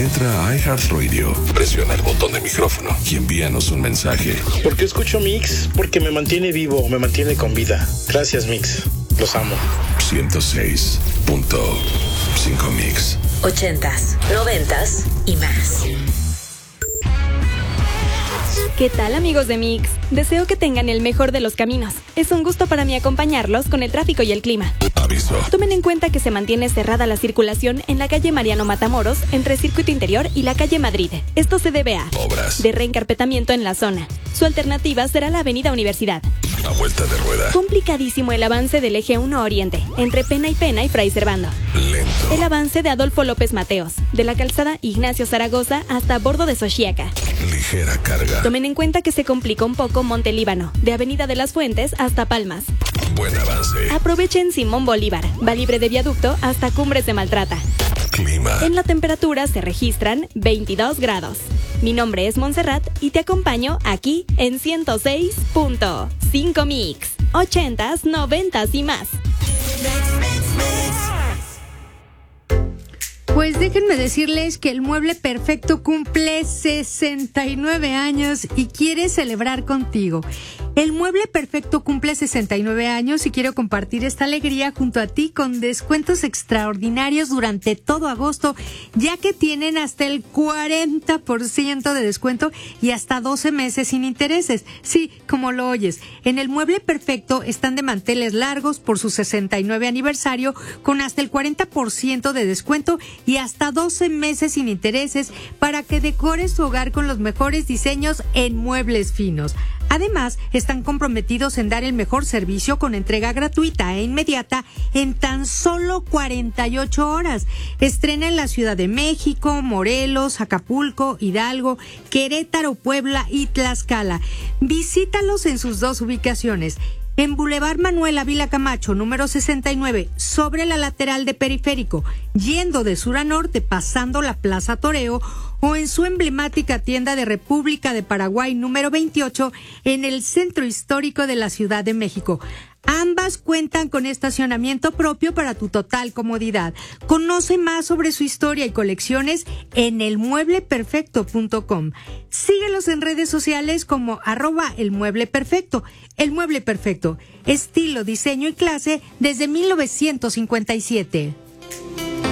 Entra a iHeartRadio, presiona el botón de micrófono y envíanos un mensaje. ¿Por qué escucho Mix? Porque me mantiene vivo, me mantiene con vida. Gracias, Mix. Los amo. 106.5 Mix. 80s, 90s y más. ¿Qué tal, amigos de Mix? Deseo que tengan el mejor de los caminos. Es un gusto para mí acompañarlos con el tráfico y el clima. Aviso. Tomen en cuenta que se mantiene cerrada la circulación en la calle Mariano Matamoros, entre Circuito Interior y la calle Madrid. Esto se debe a obras de reencarpetamiento en la zona. Su alternativa será la avenida Universidad. A vuelta de rueda. Complicadísimo el avance del eje 1 Oriente, entre Pena y Fray Servando. Lento. El avance de Adolfo López Mateos, de la calzada Ignacio Zaragoza hasta Bordo de Xochiaca. Ligera carga. Tomen en cuenta que se complica un poco Monte Líbano, de Avenida de las Fuentes hasta Palmas. Buen avance. Aprovechen Simón Bolívar, va libre de viaducto hasta Cumbres de Maltrata. Clima. En la temperatura se registran 22 grados. Mi nombre es Montserrat y te acompaño aquí en 106.5 Mix. 80s, 90s y más. Pues déjenme decirles que el Mueble Perfecto cumple 69 años y quiere celebrar contigo. El Mueble Perfecto cumple 69 años y quiero compartir esta alegría junto a ti con descuentos extraordinarios durante todo agosto, ya que tienen hasta el 40% de descuento y hasta 12 meses sin intereses. Sí, como lo oyes, en el Mueble Perfecto están de manteles largos por su 69 aniversario con hasta el 40% de descuento y hasta 12 meses sin intereses para que decores tu hogar con los mejores diseños en muebles finos. Además, están comprometidos en dar el mejor servicio con entrega gratuita e inmediata en tan solo 48 horas. Estrena en la Ciudad de México, Morelos, Acapulco, Hidalgo, Querétaro, Puebla y Tlaxcala. Visítalos en sus dos ubicaciones. En Boulevard Manuel Ávila Camacho, número 69, sobre la lateral de Periférico, yendo de sur a norte, pasando la Plaza Toreo, o en su emblemática tienda de República de Paraguay, número 28, en el centro histórico de la Ciudad de México. Ambas cuentan con estacionamiento propio para tu total comodidad. Conoce más sobre su historia y colecciones en elmuebleperfecto.com. Síguelos en redes sociales como @elmuebleperfecto. El Mueble Perfecto, estilo, diseño y clase desde 1957.